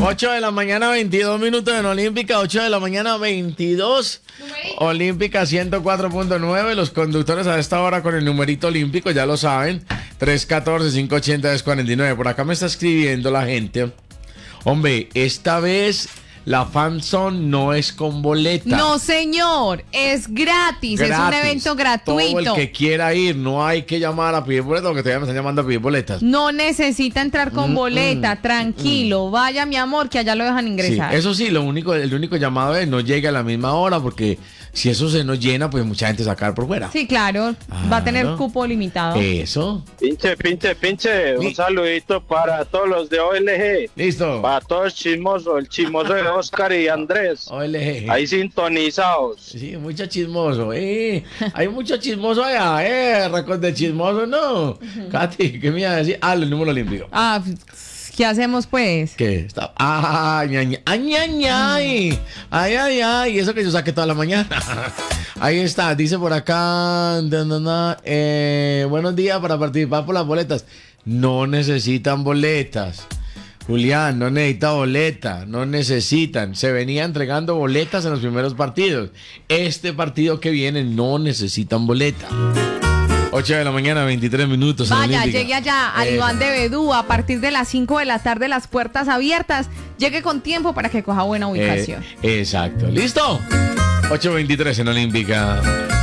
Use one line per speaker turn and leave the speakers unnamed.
8 de la mañana, 22 minutos en Olímpica, 8 de la mañana, 22.
Numerito.
Olímpica 104.9. Los conductores a esta hora con el numerito olímpico, ya lo saben. 314-580-1049. Por acá me está escribiendo la gente. Hombre, esta vez la fanzone no es con boleta.
No, señor, es gratis, es un evento gratuito.
Todo el que quiera ir, no hay que llamar a pedir boletas, porque todavía me están llamando a pedir boletas.
No necesita entrar con boleta, tranquilo. Vaya, mi amor, que allá lo dejan
Sí,
ingresar.
eso sí, el único llamado es no llegue a la misma hora, porque si eso se nos llena, pues mucha gente sacar por fuera.
Sí, claro, va a tener
Claro.
cupo limitado.
Eso.
Pinche. Un saludito para todos los de OLG.
Listo.
Para todos chismosos, el chismoso de Oscar y Andrés.
OLG.
Ahí sintonizados.
Sí, mucho chismoso. Hay mucho chismoso allá, racos de chismoso, ¿no? Katy, ¿qué me iba a decir? Ah, el número olímpico.
Ah, ¿qué hacemos pues?
¿Qué? Está. Ay, ay, eso que yo saqué toda la mañana. Ahí está, dice por acá. Buenos días para participar por las boletas. No necesitan boletas. Julián, no necesita boleta, no necesitan. Se venía entregando boletas en los primeros partidos. Este partido que viene no necesitan boleta. 8 de la mañana, 23 minutos. en
Vaya,
Olímpica.
llegue allá al
Eso.
Iván de Bedú a partir de las 5 de la tarde, las puertas abiertas. Llegue con tiempo para que coja buena ubicación.
Exacto. ¿Listo? 8:23 en Olímpica.